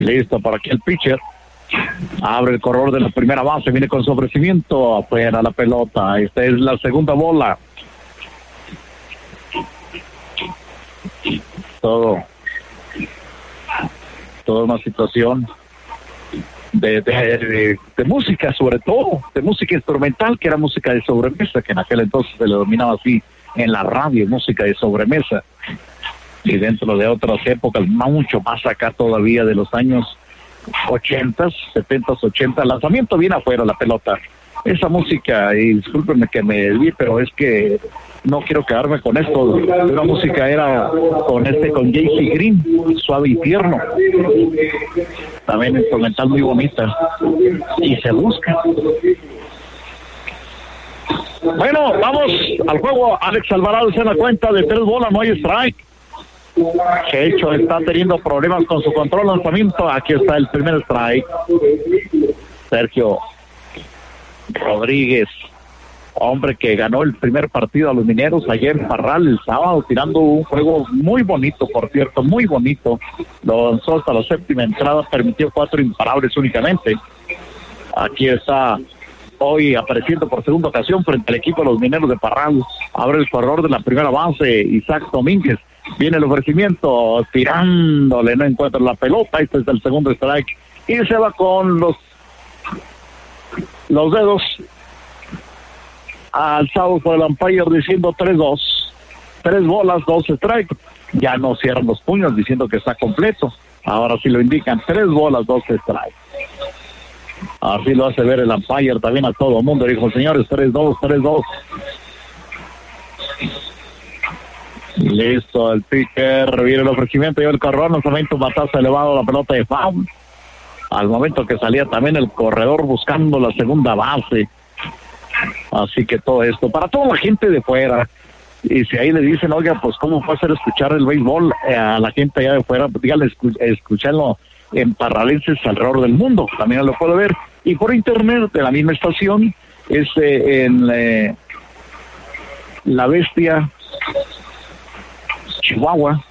Listo para aquí el pitcher. Abre el corredor de la primera base, viene con su ofrecimiento, afuera la pelota. Esta es la segunda bola. Toda una situación de música, sobre todo, de música instrumental, que era música de sobremesa, que en aquel entonces se le dominaba así en la radio, música de sobremesa. Y dentro de otras épocas, mucho más acá todavía de los años 80, 70, 80, lanzamiento bien afuera la pelota. Esa música, y discúlpenme que me desvíe, pero es que no quiero quedarme con esto. La música era con J.C. Green, Suave y Tierno. También instrumental muy bonita. Y se busca. Bueno, vamos al juego. Alex Alvarado se da cuenta de 3 bolas, no hay strike. Checho está teniendo problemas con su control lanzamiento. Aquí está el primer strike. Sergio Rodríguez, hombre que ganó el primer partido a los Mineros ayer en Parral el sábado, tirando un juego muy bonito, por cierto, muy bonito. Lo lanzó hasta la séptima entrada, permitió 4 imparables únicamente. Aquí está hoy apareciendo por segunda ocasión frente al equipo de los Mineros de Parral. Abre el corredor de la primera base, Isaac Domínguez. Viene el ofrecimiento, tirándole, no encuentra la pelota. Este es el segundo strike y se va con los dedos alzados por el umpire diciendo 3-2, 3 bolas, 2 strikes. Ya no cierran los puños diciendo que está completo. Ahora sí lo indican, 3 bolas, 2 strikes. Así lo hace ver el umpire también a todo el mundo. Dijo, señores, 3-2, 3-2. Listo, el pitcher, viene el ofrecimiento, lleva el carrón, lanzamiento, batazo elevado, la pelota de foul. Al momento que salía también el corredor buscando la segunda base. Así que todo esto, para toda la gente de fuera, y si ahí le dicen, oiga, pues cómo fue hacer escuchar el béisbol a la gente allá de fuera, pues dígale, escucharlo en parralenses alrededor del mundo, también lo puede ver, y por internet de la misma estación, en La Bestia, Chihuahua,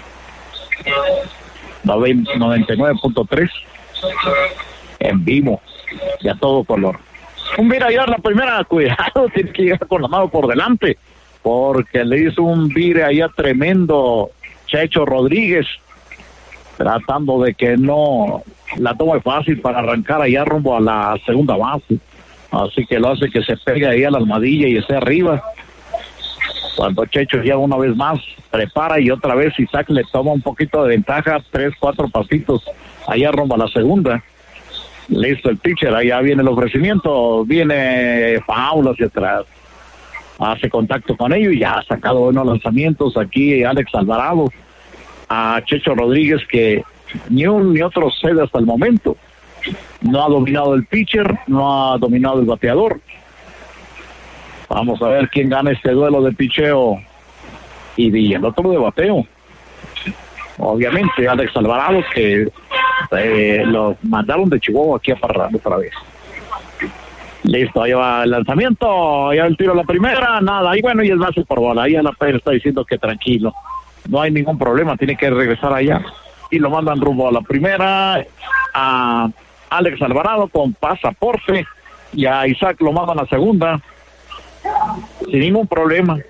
99.3, en vivo, y a todo color. Un vira allá la primera, cuidado, tiene que llegar con la mano por delante, porque le hizo un vire allá tremendo Checho Rodríguez, tratando de que no la tome fácil para arrancar allá rumbo a la segunda base. Así que lo hace que se pegue ahí a la almohadilla y esté arriba. Cuando Checho ya una vez más prepara y otra vez Isaac le toma un poquito de ventaja, 3, 4 pasitos allá rumbo a la segunda. Listo el pitcher, allá viene el ofrecimiento, viene foul hacia atrás. Hace contacto con ellos y ya ha sacado buenos lanzamientos aquí Alex Alvarado a Checho Rodríguez, que ni un ni otro cede hasta el momento. No ha dominado el pitcher, no ha dominado el bateador. Vamos a ver quién gana este duelo de picheo y el otro de bateo. Obviamente Alex Alvarado, que lo mandaron de Chihuahua aquí a Parral otra vez. Listo, ahí va el lanzamiento, ya el tiro a la primera, nada, y bueno, y el base por bola. Ahí a la Pérez está diciendo que tranquilo, no hay ningún problema, tiene que regresar allá. Y lo mandan rumbo a la primera, a Alex Alvarado con pasaporte, y a Isaac lo mandan a la segunda, sin ningún problema.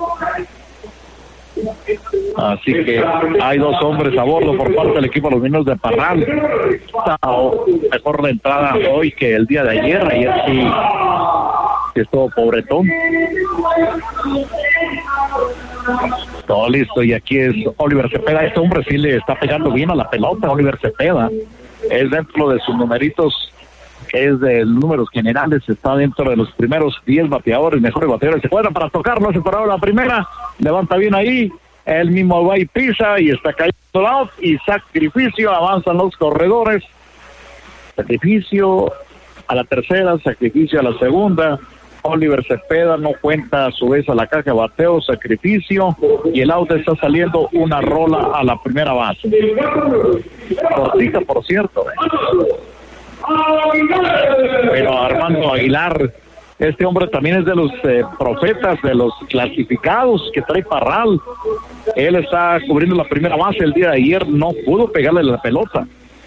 Así que hay 2 hombres a bordo por parte del equipo de los Mineros de Parral. Está mejor la entrada hoy que el día de ayer. Ayer sí estuvo pobretón. Todo listo, y aquí es Oliver Cepeda. Este hombre sí le está pegando bien a la pelota. Oliver Cepeda es dentro de sus numeritos, que es de números generales, está dentro de los primeros 10 bateadores, mejores bateadores. Se cuadra para tocarlo, se paró la primera, levanta bien ahí, él mismo va y pisa y está cayendo out, y sacrificio, avanzan los corredores, sacrificio a la tercera, sacrificio a la segunda. Oliver Cepeda no cuenta a su vez a la caja de bateo, sacrificio, y el out está saliendo una rola a la primera base. Cortita, por cierto. Pero Armando Aguilar, este hombre también es de los profetas, de los clasificados que trae Parral. Él está cubriendo la primera base el día de ayer, no pudo pegarle la pelota.